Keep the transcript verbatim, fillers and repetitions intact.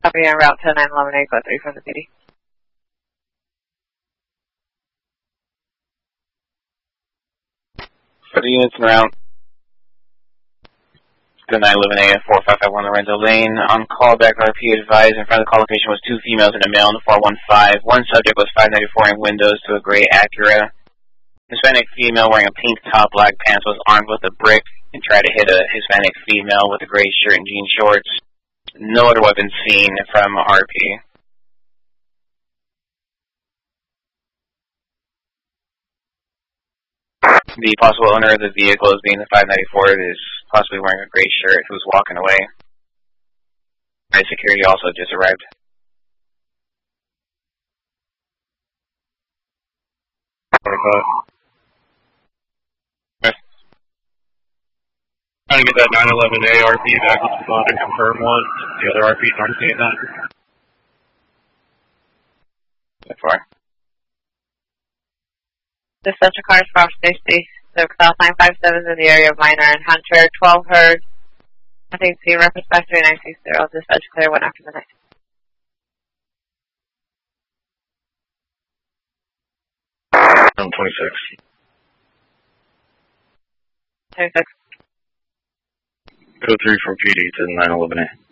Copy on route ten nine eleven A, go three from the P D. For the units en route, go nine eleven A at four five five one Lorenzo Lane. On callback, R P advised in front of the call location was two females and a male in the four one five. One subject was five ninety-four in windows to a gray Acura. Hispanic female wearing a pink top, black pants, was armed with a brick and tried to hit a Hispanic female with a gray shirt and jean shorts. No other weapons seen from R P. The possible owner of the vehicle, as being the five ninety-four, is possibly wearing a gray shirt, who's walking away. Right, security also just arrived. Trying to get that nine eleven A R P back to the spot and confirm one. The other R Ps aren't seeing that. So far. Dispatcher cars from Stacy. So South nine five seven is in the area of Minor and Hunter. twelve heard. I think C reference back three nine six zero. Dispatch clear one after midnight. I'm twenty-six. twenty-six. Go three from P D to nine eleven A.